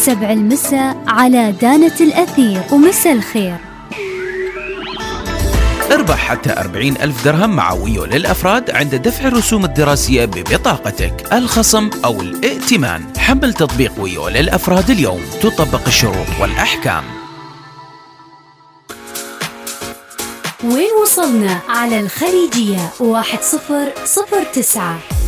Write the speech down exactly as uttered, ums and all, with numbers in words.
سبع المساء على دانة الأثير. ومساء الخير. اربح حتى أربعين ألف درهم مع ويو للأفراد عند دفع الرسوم الدراسية ببطاقتك، الخصم أو الائتمان. حمل تطبيق ويو للأفراد اليوم، تطبق الشروط والأحكام. وين وصلنا؟ على الخليجية واحد صفر صفر تسعة.